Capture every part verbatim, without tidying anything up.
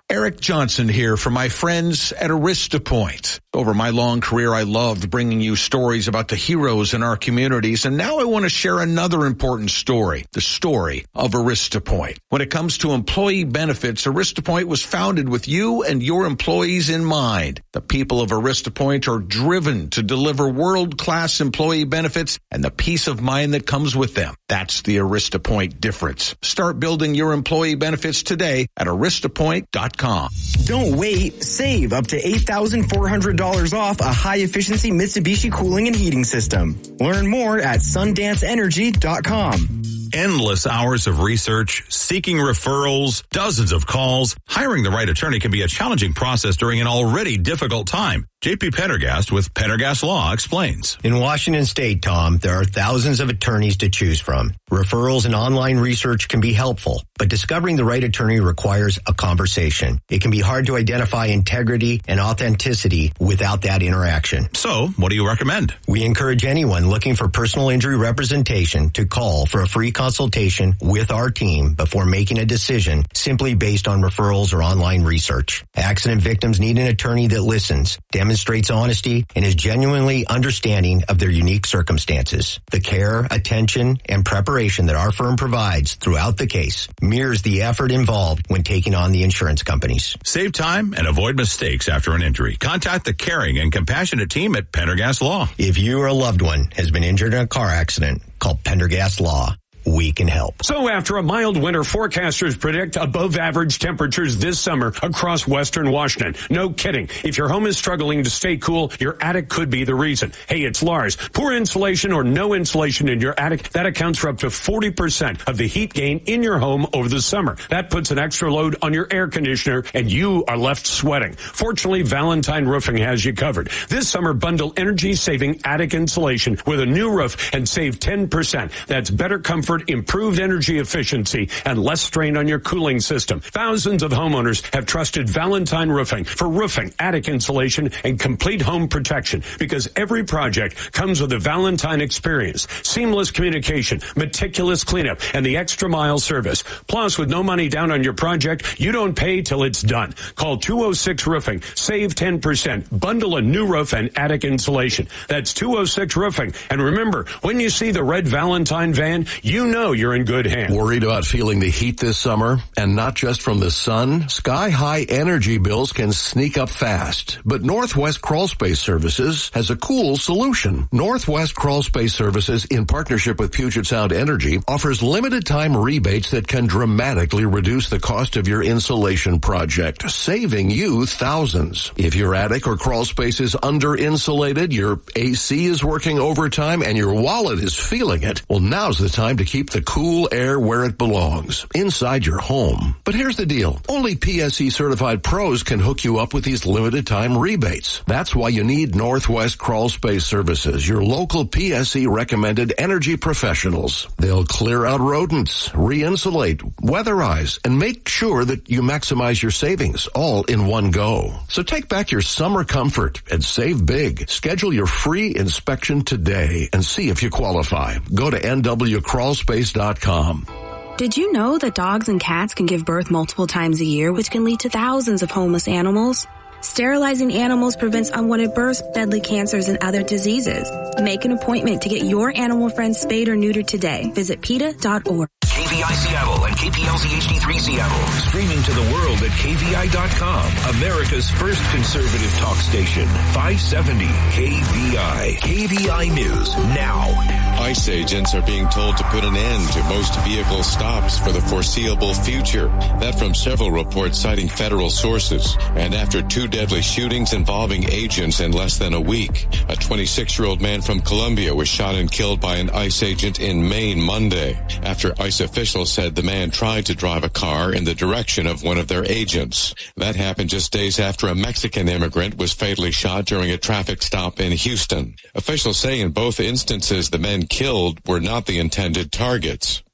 Eric Johnson here for my friends at AristaPoint. Over my long career, I loved bringing you stories about the heroes in our communities, and now I want to share another important story, the story of AristaPoint. When it comes to employee benefits, AristaPoint was founded with you and your employees in mind. The people of AristaPoint are driven to deliver world-class employee benefits and the peace of mind that comes with them. That's the AristaPoint difference. Start building your employee benefits today at arista point dot com. Don't wait. Save up to eight thousand four hundred dollars off a high-efficiency Mitsubishi cooling and heating system. Learn more at sundance energy dot com. Endless hours of research, seeking referrals, dozens of calls. Hiring the right attorney can be a challenging process during an already difficult time. J P Pendergast with Pendergast Law explains. In Washington State, Tom, there are thousands of attorneys to choose from. Referrals and online research can be helpful, but discovering the right attorney requires a conversation. It can be hard to identify integrity and authenticity without that interaction. So, what do you recommend? We encourage anyone looking for personal injury representation to call for a free consultation with our team before making a decision simply based on referrals or online research. Accident victims need an attorney that listens, demonstrates honesty, and is genuinely understanding of their unique circumstances. The care, attention, and preparation that our firm provides throughout the case mirrors the effort involved when taking on the insurance companies. Save time and avoid mistakes after an injury. Contact the caring and compassionate team at Pendergast Law. If you or a loved one has been injured in a car accident, call Pendergast Law. We can help. So after a mild winter, forecasters predict above average temperatures this summer across western Washington. No kidding. If your home is struggling to stay cool, your attic could be the reason. Hey, it's Lars. Poor insulation or no insulation in your attic, that accounts for up to forty percent of the heat gain in your home over the summer. That puts an extra load on your air conditioner and you are left sweating. Fortunately, Valentine Roofing has you covered. This summer, bundle energy-saving attic insulation with a new roof and save ten percent. That's better comfort, improved energy efficiency, and less strain on your cooling system. Thousands of homeowners have trusted Valentine Roofing for roofing, attic insulation, and complete home protection because every project comes with a Valentine experience, seamless communication, meticulous cleanup, and the extra mile service. Plus, with no money down on your project, you don't pay till it's done. Call two oh six Roofing. Save ten percent. Bundle a new roof and attic insulation. That's two oh six Roofing. And remember, when you see the red Valentine van, you know you're in good hands. Worried about feeling the heat this summer? And not just from the sun? Sky-high energy bills can sneak up fast. But Northwest Crawl Space Services has a cool solution. Northwest Crawl Space Services, in partnership with Puget Sound Energy, offers limited-time rebates that can dramatically reduce the cost of your insulation project, saving you thousands. If your attic or crawl space is under-insulated, your A C is working overtime, and your wallet is feeling it, well, now's the time to keep the cool air where it belongs, inside your home. But here's the deal. Only P S E certified pros can hook you up with these limited time rebates. That's why you need Northwest Crawl Space Services, your local P S E recommended energy professionals. They'll clear out rodents, re-insulate, weatherize, and make sure that you maximize your savings all in one go. So take back your summer comfort and save big. Schedule your free inspection today and see if you qualify. Go to N W crawl space dot com. Did you know that dogs and cats can give birth multiple times a year, which can lead to thousands of homeless animals? Sterilizing animals prevents unwanted births, deadly cancers, and other diseases. Make an appointment to get your animal friend spayed or neutered today. Visit P E T A dot org. K V I Seattle and K P L Z H D three Seattle. Streaming to the world at K V I dot com. America's first conservative talk station. five seventy K V I. K V I News now. ICE agents are being told to put an end to most vehicle stops for the foreseeable future. That from several reports citing federal sources. And after two deadly shootings involving agents in less than a week, a twenty-six-year-old man from Colombia was shot and killed by an ICE agent in Maine Monday after ICE officials said the man tried to drive a car in the direction of one of their agents. That happened just days after a Mexican immigrant was fatally shot during a traffic stop in Houston. Officials say in both instances the men killed were not the intended targets.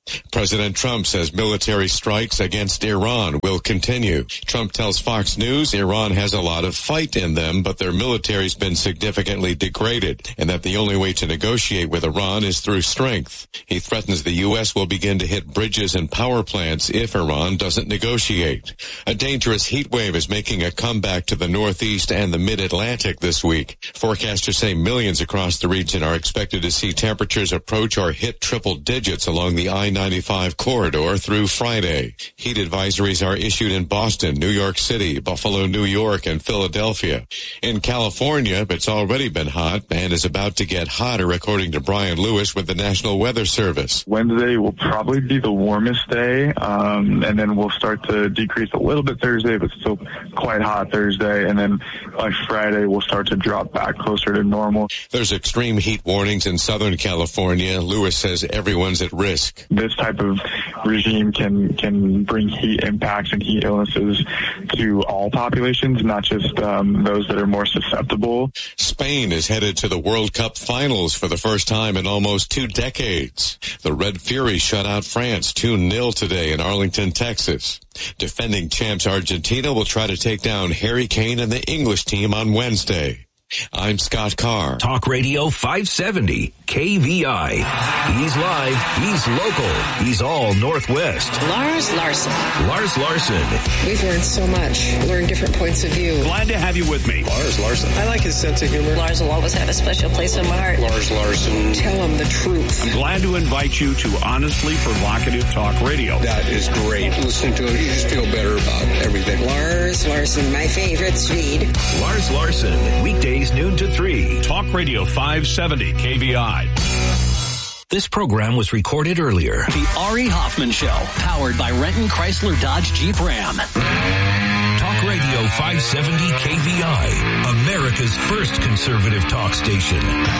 President Trump says military strikes against Iran will continue. Trump tells Fox News Iran has a lot of fight in them, but their military's been significantly degraded, and that the only way to negotiate with Iran is through strength. He threatens the U S will begin to hit bridges and power plants if Iran doesn't negotiate. A dangerous heat wave is making a comeback to the Northeast and the Mid-Atlantic this week. Forecasters say millions across the region are expected to see temperatures approach or hit triple digits along the I ninety-five corridor through Friday. Heat advisories are issued in Boston, New York City, Buffalo, New York, and Philadelphia. In California, it's already been hot and is about to get hotter, according to Brian Lewis with the National Weather Service. Wednesday will probably be the warmest day, um, and then we'll start to decrease a little bit Thursday, but still quite hot Thursday, and then by Friday we'll start to drop back closer to normal. There's extreme heat warnings in Southern California. Lewis says everyone's at risk. This type of regime can can bring heat impacts and heat illnesses to all populations, not just um, those that are more susceptible. Spain is headed to the World Cup finals for the first time in almost two decades. The Red Fury shut out France two nil today in Arlington, Texas. Defending champs Argentina will try to take down Harry Kane and the English team on Wednesday. I'm Scott Carr. Talk Radio five seventy, K V I. He's live, he's local, he's all Northwest. Lars Larson. Lars Larson. We've learned so much, learned different points of view. Glad to have you with me. Lars Larson. I like his sense of humor. Lars will always have a special place in my heart. Lars Larson. Tell him the truth. I'm glad to invite you to Honestly Provocative Talk Radio. That is great. Listening to it, you just feel better about everything. Lars Larson, my favorite Swede. Lars Larson, weekdays noon to three. Talk Radio five seventy K V I. This program was recorded earlier. The Ari Hoffman Show, powered by Renton Chrysler Dodge Jeep Ram. Talk Radio five seventy K V I, America's first conservative talk station.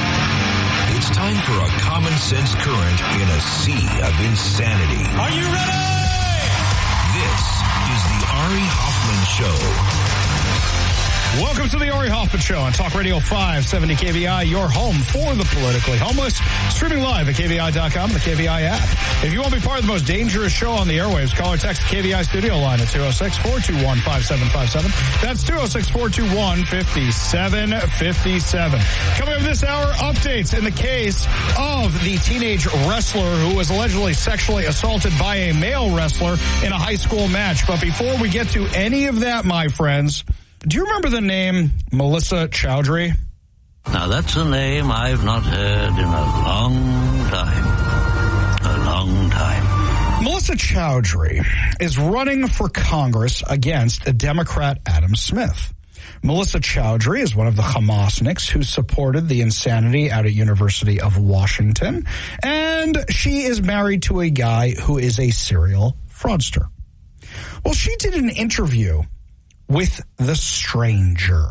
It's time for a common sense current in a sea of insanity. Are you ready? This is the Ari Hoffman Show. Welcome to the Ari Hoffman Show on Talk Radio five seventy K V I, your home for the politically homeless. Streaming live at K V I dot com and the K V I app. If you want to be part of the most dangerous show on the airwaves, call or text the K V I studio line at two oh six, four two one, five seven five seven. That's two oh six, four two one, five seven five seven. Coming up this hour, updates in the case of the teenage wrestler who was allegedly sexually assaulted by a male wrestler in a high school match. But before we get to any of that, my friends, do you remember the name Melissa Chowdhury? Now, that's a name I've not heard in a long time. A long time. Melissa Chowdhury is running for Congress against Democrat Adam Smith. Melissa Chowdhury is one of the Hamasniks who supported the insanity out at University of Washington, and she is married to a guy who is a serial fraudster. Well, she did an interview with The Stranger.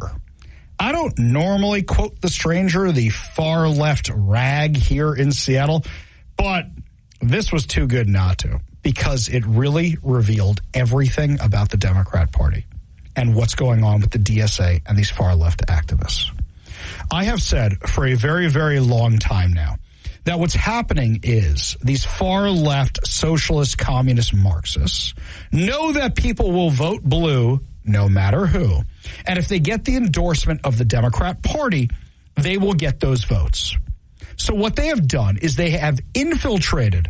I don't normally quote The Stranger, the far-left rag here in Seattle, but this was too good not to, because it really revealed everything about the Democrat Party and what's going on with the D S A and these far-left activists. I have said for a very, very long time now that what's happening is these far-left socialist, communist Marxists know that people will vote blue no matter who. And if they get the endorsement of the Democrat Party, they will get those votes. So what they have done is they have infiltrated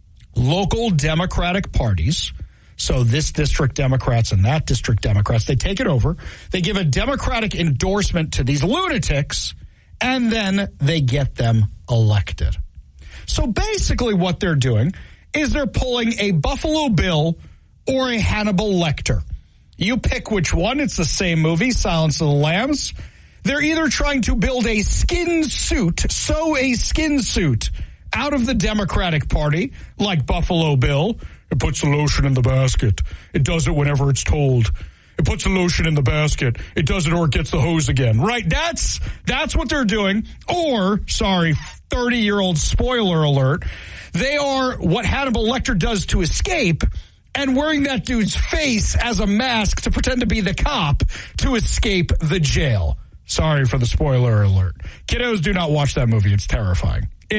local Democratic parties. So this district Democrats and that district Democrats, they take it over. They give a Democratic endorsement to these lunatics, and then they get them elected. So basically what they're doing is they're pulling a Buffalo Bill or a Hannibal Lecter. You pick which one. It's the same movie, Silence of the Lambs. They're either trying to build a skin suit, sew a skin suit out of the Democratic Party, like Buffalo Bill. It puts the lotion in the basket. It does it whenever it's told. It puts the lotion in the basket. It does it or it gets the hose again. Right? That's that's what they're doing. Or, sorry, thirty-year-old spoiler alert, they are what Hannibal Lecter does to escape, and wearing that dude's face as a mask to pretend to be the cop to escape the jail. Sorry for the spoiler alert. Kiddos, do not watch that movie. It's terrifying. It's terrifying.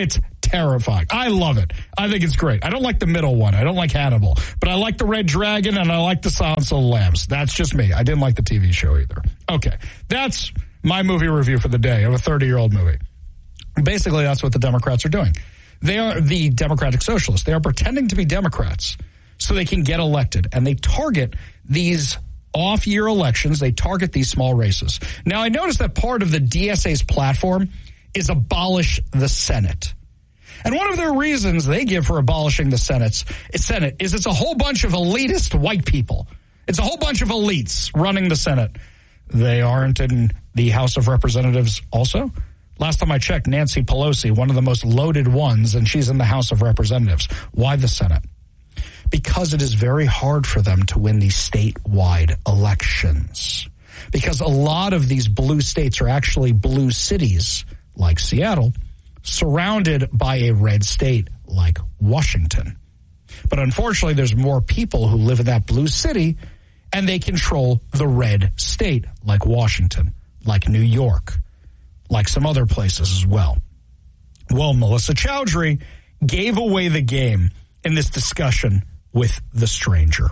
terrifying. I love it. I think it's great. I don't like the middle one. I don't like Hannibal. But I like The Red Dragon, and I like The Silence of the Lambs. That's just me. I didn't like the T V show either. Okay. That's my movie review for the day of a thirty-year-old movie. Basically, that's what the Democrats are doing. They are the Democratic Socialists. They are pretending to be Democrats so they can get elected. And they target these off-year elections. They target these small races. Now, I noticed that part of the D S A's platform is abolish the Senate. And one of their reasons they give for abolishing the Senate's, Senate is it's a whole bunch of elitist white people. It's a whole bunch of elites running the Senate. They aren't in the House of Representatives also? Last time I checked, Nancy Pelosi, one of the most loaded ones, and she's in the House of Representatives. Why the Senate? Because it is very hard for them to win these statewide elections. Because a lot of these blue states are actually blue cities, like Seattle, surrounded by a red state like Washington. But unfortunately, there's more people who live in that blue city, and they control the red state like Washington, like New York, like some other places as well. Well, Melissa Chowdhury gave away the game in this discussion with the stranger.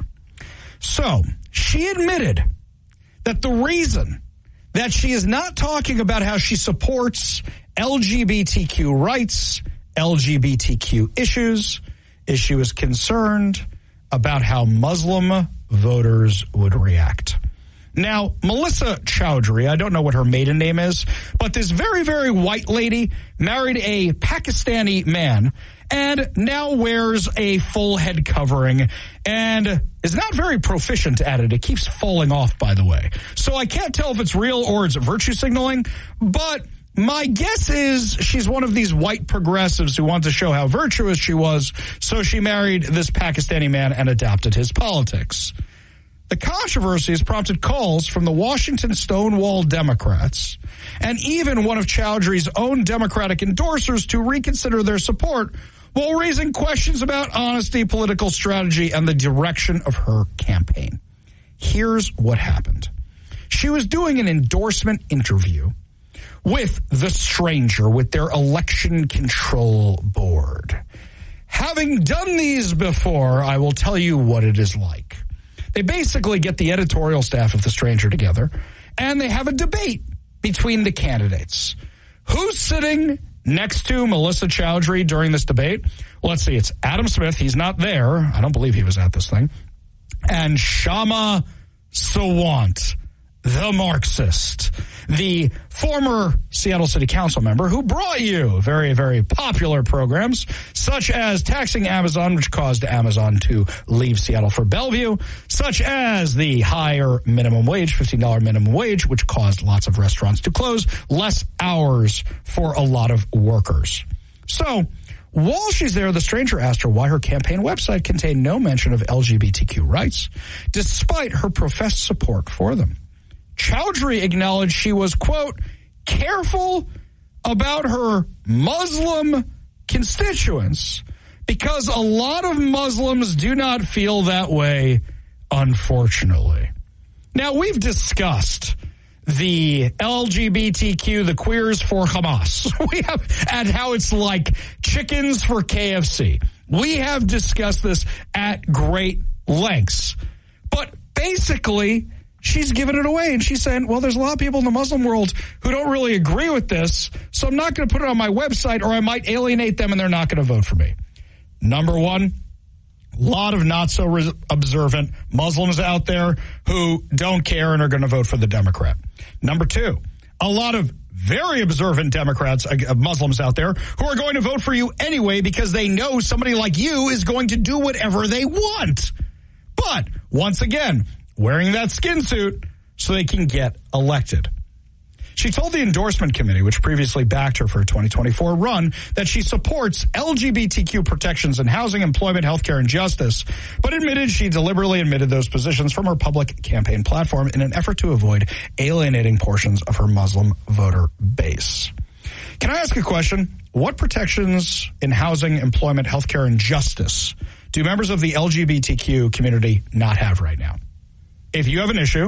So she admitted that the reason that she is not talking about how she supports L G B T Q rights, L G B T Q issues, is she was concerned about how Muslim voters would react. Now, Melissa Chowdhury, I don't know what her maiden name is, but this very, very white lady married a Pakistani man and now wears a full head covering and is not very proficient at it. It keeps falling off, by the way. So I can't tell if it's real or it's virtue signaling, but my guess is she's one of these white progressives who want to show how virtuous she was, so she married this Pakistani man and adopted his politics. The controversy has prompted calls from the Washington Stonewall Democrats and even one of Chowdhury's own Democratic endorsers to reconsider their support while raising questions about honesty, political strategy, and the direction of her campaign. Here's what happened. She was doing an endorsement interview with The Stranger, with their election control board. Having done these before, I will tell you what it is like. They basically get the editorial staff of The Stranger together, and they have a debate between the candidates. Who's sitting next to Melissa Chowdhury during this debate? Well, let's see. It's Adam Smith. He's not there. I don't believe he was at this thing. And Kshama Sawant, the Marxist, the former Seattle City Council member who brought you very, very popular programs such as taxing Amazon, which caused Amazon to leave Seattle for Bellevue, such as the higher minimum wage, fifteen dollars minimum wage, which caused lots of restaurants to close, less hours for a lot of workers. So while she's there, The Stranger asked her why her campaign website contained no mention of L G B T Q rights, despite her professed support for them. Chowdhury acknowledged she was, quote, careful about her Muslim constituents because a lot of Muslims do not feel that way, unfortunately. Now, we've discussed the L G B T Q, the queers for Hamas. We have, and how it's like chickens for K F C. We have discussed this at great lengths. But basically, she's giving it away, and she's saying, well, there's a lot of people in the Muslim world who don't really agree with this, so I'm not going to put it on my website, or I might alienate them, and they're not going to vote for me. Number one, a lot of not-so-observant Muslims out there who don't care and are going to vote for the Democrat. Number two, a lot of very observant Democrats, uh, Muslims out there who are going to vote for you anyway because they know somebody like you is going to do whatever they want. But, once again, wearing that skin suit so they can get elected. She told the endorsement committee, which previously backed her for a twenty twenty-four run, that she supports L G B T Q protections in housing, employment, healthcare, and justice, but admitted she deliberately omitted those positions from her public campaign platform in an effort to avoid alienating portions of her Muslim voter base. Can I ask a question? What protections in housing, employment, healthcare, and justice do members of the L G B T Q community not have right now? If you have an issue,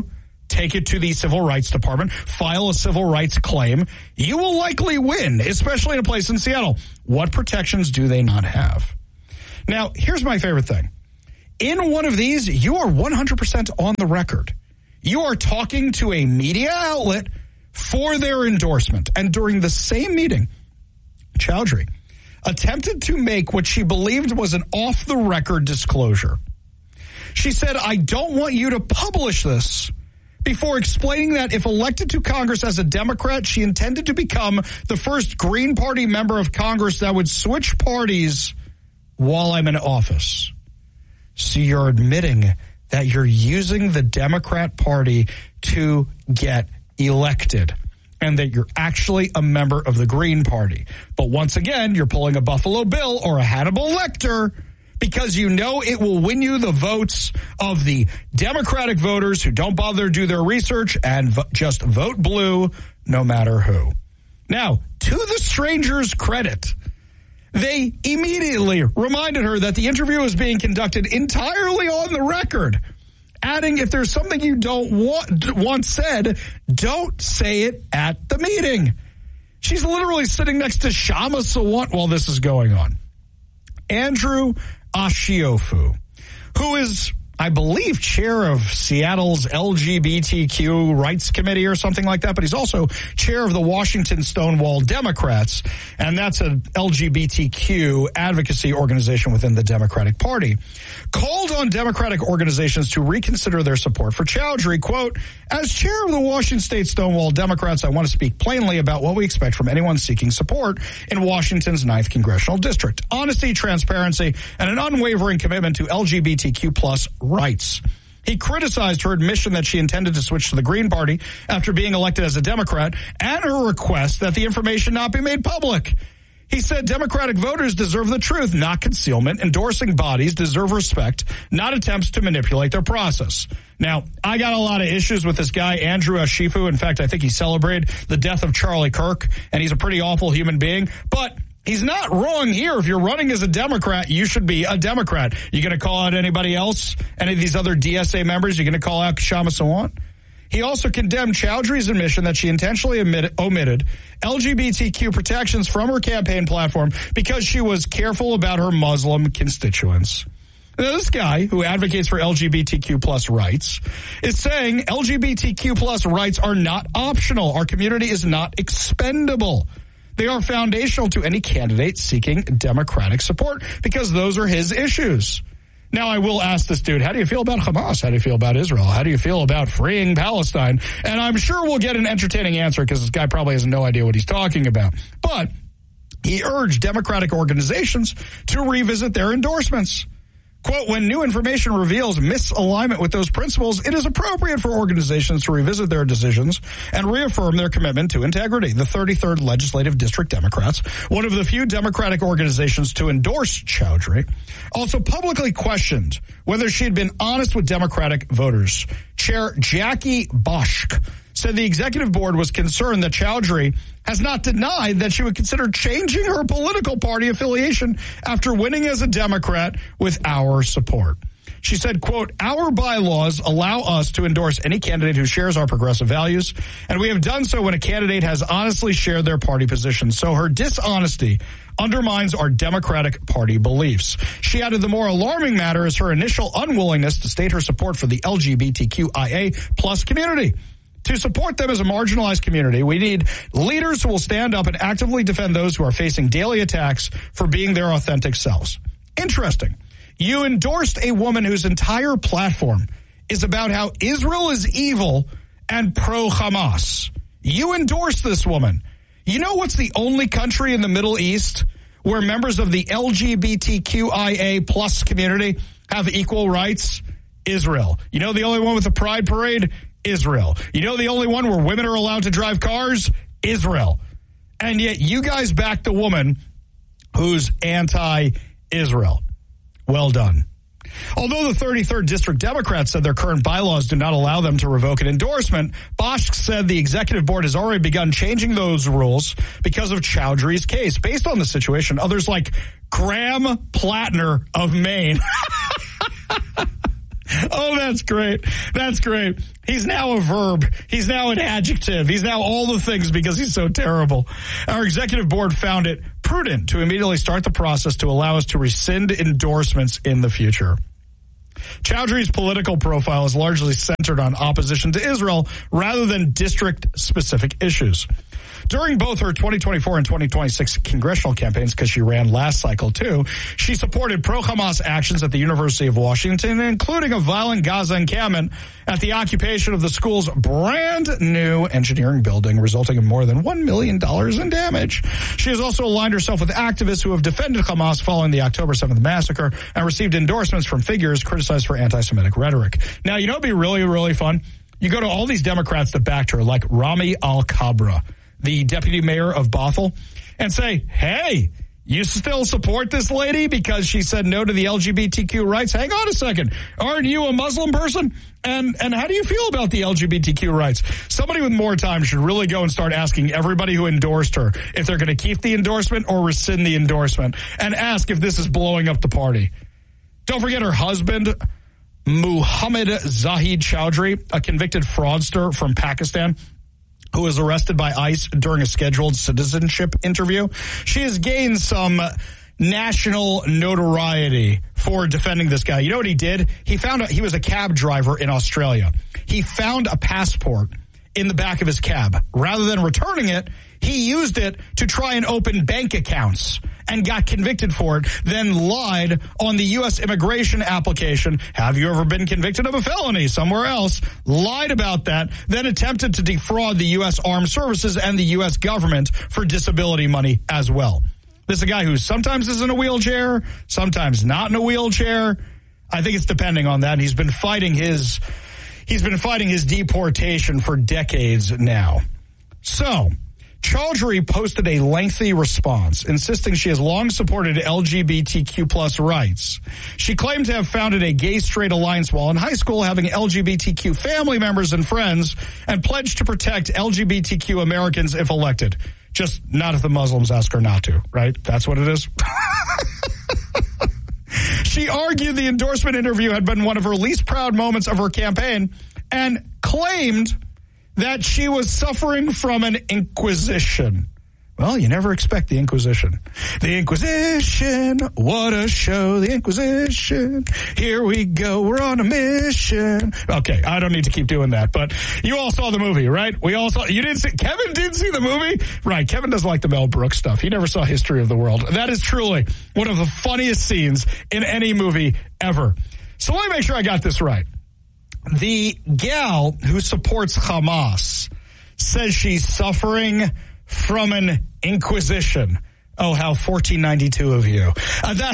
take it to the Civil Rights Department, file a civil rights claim. You will likely win, especially in a place in Seattle. What protections do they not have? Now, here's my favorite thing. In one of these, you are one hundred percent on the record. You are talking to a media outlet for their endorsement. And during the same meeting, Chowdhury attempted to make what she believed was an off-the-record disclosure. She said, I don't want you to publish this, before explaining that if elected to Congress as a Democrat, she intended to become the first Green Party member of Congress that would switch parties while I'm in office. So you're admitting that you're using the Democrat Party to get elected, and that you're actually a member of the Green Party. But once again, you're pulling a Buffalo Bill or a Hannibal Lecter because you know it will win you the votes of the Democratic voters who don't bother to do their research and v- just vote blue no matter who. Now, to the stranger's credit, they immediately reminded her that the interview was being conducted entirely on the record, adding, if there's something you don't want, want said, don't say it at the meeting. She's literally sitting next to Kshama Sawant while this is going on. Andrew Ashiofu, who is, I believe, chair of Seattle's L G B T Q Rights Committee or something like that, but he's also chair of the Washington Stonewall Democrats, and that's an L G B T Q advocacy organization within the Democratic Party, called on Democratic organizations to reconsider their support for Chowdhury. Quote, as chair of the Washington State Stonewall Democrats, I want to speak plainly about what we expect from anyone seeking support in Washington's ninth Congressional District. Honesty, transparency, and an unwavering commitment to L G B T Q plus rights. He criticized her admission that she intended to switch to the Green Party after being elected as a Democrat and her request that the information not be made public. He said Democratic voters deserve the truth, not concealment. Endorsing bodies deserve respect, not attempts to manipulate their process. Now, I got a lot of issues with this guy, Andrew Ashifu. In fact, I think he celebrated the death of Charlie Kirk, and he's a pretty awful human being. But he's not wrong here. If you're running as a Democrat, you should be a Democrat. You going to call out anybody else? Any of these other D S A members? You going to call out Kshama Sawant? He also condemned Chowdhury's admission that she intentionally omitted, omitted L G B T Q protections from her campaign platform because she was careful about her Muslim constituents. Now, this guy, who advocates for L G B T Q plus rights, is saying L G B T Q plus rights are not optional. Our community is not expendable. They are foundational to any candidate seeking Democratic support because those are his issues. Now, I will ask this dude, how do you feel about Hamas? How do you feel about Israel? How do you feel about freeing Palestine? And I'm sure we'll get an entertaining answer because this guy probably has no idea what he's talking about. But he urged Democratic organizations to revisit their endorsements. Quote, when new information reveals misalignment with those principles, it is appropriate for organizations to revisit their decisions and reaffirm their commitment to integrity. The thirty-third Legislative District Democrats, one of the few Democratic organizations to endorse Chowdhury, also publicly questioned whether she had been honest with Democratic voters. Chair Jackie Bosch said the executive board was concerned that Chowdhury has not denied that she would consider changing her political party affiliation after winning as a Democrat with our support. She said, quote, our bylaws allow us to endorse any candidate who shares our progressive values, and we have done so when a candidate has honestly shared their party position. So her dishonesty undermines our Democratic Party beliefs. She added the more alarming matter is her initial unwillingness to state her support for the L G B T Q I A plus community. To support them as a marginalized community, we need leaders who will stand up and actively defend those who are facing daily attacks for being their authentic selves. Interesting. You endorsed a woman whose entire platform is about how Israel is evil and pro-Hamas. You endorsed this woman. You know what's the only country in the Middle East where members of the L G B T Q I A plus community have equal rights? Israel. You know the only one with a pride parade? Israel. You know the only one where women are allowed to drive cars? Israel. And yet you guys backed a woman who's anti-Israel. Well done. Although the thirty-third District Democrats said their current bylaws do not allow them to revoke an endorsement, Bosch said the executive board has already begun changing those rules because of Chowdhury's case. Based on the situation, others like Graham Plattner of Maine Oh, that's great. That's great. He's now a verb. He's now an adjective. He's now all the things because he's so terrible. Our executive board found it prudent to immediately start the process to allow us to rescind endorsements in the future. Chowdhury's political profile is largely centered on opposition to Israel rather than district-specific issues. During both her twenty twenty-four and twenty twenty-six congressional campaigns, because she ran last cycle too, she supported pro-Hamas actions at the University of Washington, including a violent Gaza encampment at the occupation of the school's brand new engineering building, resulting in more than one million dollars in damage. She has also aligned herself with activists who have defended Hamas following the October seventh massacre and received endorsements from figures criticized for anti-Semitic rhetoric. Now, you know what would be really, really fun? You go to all these Democrats that backed her, like Rami Al-Kabra, the deputy mayor of Bothell, and say, hey, you still support this lady because she said no to the L G B T Q rights? Hang on a second. Aren't you a Muslim person? And and how do you feel about the L G B T Q rights? Somebody with more time should really go and start asking everybody who endorsed her if they're going to keep the endorsement or rescind the endorsement, and ask if this is blowing up the party. Don't forget her husband, Muhammad Zahid Chowdhury, a convicted fraudster from Pakistan, who was arrested by ICE during a scheduled citizenship interview. She has gained some national notoriety for defending this guy. You know what he did? He found a, he was a cab driver in Australia. He found a passport in the back of his cab. Rather than returning it, he used it to try and open bank accounts and got convicted for it, then lied on the U S immigration application. Have you ever been convicted of a felony somewhere else? Lied about that, then attempted to defraud the U S Armed Services and the U S government for disability money as well. This is a guy who sometimes is in a wheelchair, sometimes not in a wheelchair. I think it's depending on that. He's been fighting his, he's been fighting his deportation for decades now. So, Chowdhury posted a lengthy response, insisting she has long supported L G B T Q plus rights. She claimed to have founded a gay-straight alliance while in high school, having L G B T Q family members and friends, and pledged to protect L G B T Q Americans if elected. Just not if the Muslims ask her not to, right? That's what it is. She argued the endorsement interview had been one of her least proud moments of her campaign and claimed that she was suffering from an inquisition. Well, you never expect the Inquisition. The Inquisition, what a show, the Inquisition. Here we go, we're on a mission. Okay, I don't need to keep doing that, but you all saw the movie, right? We all saw, you didn't see, Kevin didn't see the movie? Right, Kevin doesn't like the Mel Brooks stuff. He never saw History of the World. That is truly one of the funniest scenes in any movie ever. So let me make sure I got this right. The gal who supports Hamas says she's suffering from an inquisition. Oh, how fourteen ninety-two of you. Uh, that,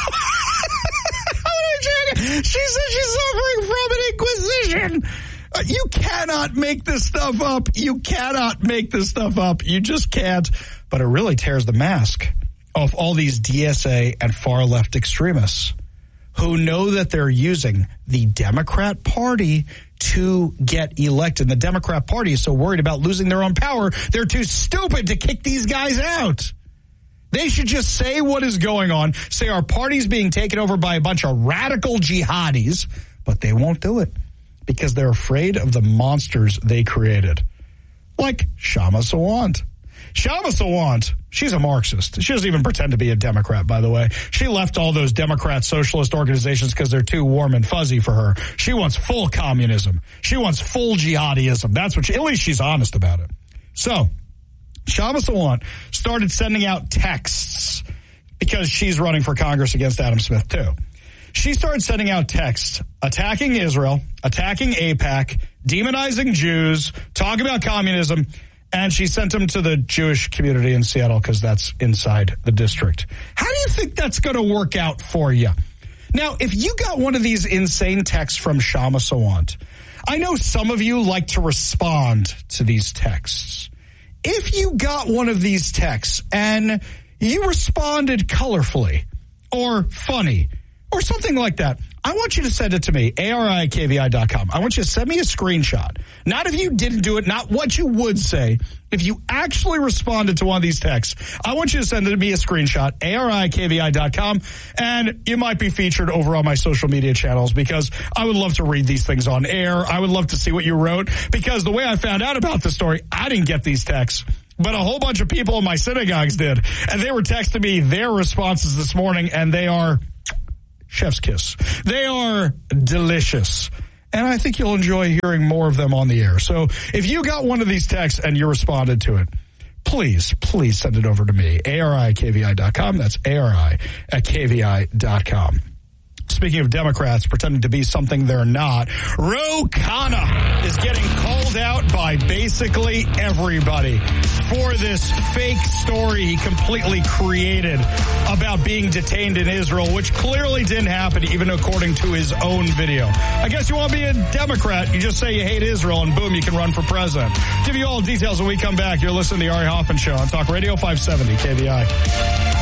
she says she's suffering from an inquisition. Uh, you cannot make this stuff up. You cannot make this stuff up. You just can't. But it really tears the mask off all these D S A and far-left extremists who know that they're using the Democrat Party to get elected. The Democrat Party is so worried about losing their own power, they're too stupid to kick these guys out. They should just say what is going on, say our party's being taken over by a bunch of radical jihadis, but they won't do it because they're afraid of the monsters they created. Like Shama Sawant. Shama Sawant, she's a Marxist. She doesn't even pretend to be a Democrat, by the way. She left all those Democrat socialist organizations because they're too warm and fuzzy for her. She wants full communism. She wants full jihadism. That's what she, at least she's honest about it. So, Shama Sawant started sending out texts because she's running for Congress against Adam Smith, too. She started sending out texts attacking Israel, attacking AIPAC, demonizing Jews, talking about communism, and she sent them to the Jewish community in Seattle because that's inside the district. How do you think that's going to work out for you? Now, if you got one of these insane texts from Shama Sawant, I know some of you like to respond to these texts. If you got one of these texts and you responded colorfully or funny or something like that, I want you to send it to me, A R I at K V I dot com. I want you to send me a screenshot. Not if you didn't do it, not what you would say. If you actually responded to one of these texts, I want you to send it to me a screenshot, A R I at K V I dot com, and you might be featured over on my social media channels because I would love to read these things on air. I would love to see what you wrote because the way I found out about the story, I didn't get these texts. But a whole bunch of people in my synagogues did. And they were texting me their responses this morning, and they are chef's kiss. They are delicious. And I think you'll enjoy hearing more of them on the air. So if you got one of these texts and you responded to it, please, please send it over to me. A R I at K V I dot com. That's A R I at K V I dot com. Speaking of Democrats pretending to be something they're not, Ro Khanna is getting called out by basically everybody for this fake story he completely created about being detained in Israel, which clearly didn't happen even according to his own video. I guess you want to be a Democrat, you just say you hate Israel and boom, you can run for president. Give you all the details when we come back. You're listening to the Ari Hoffman Show on Talk Radio five seventy K V I.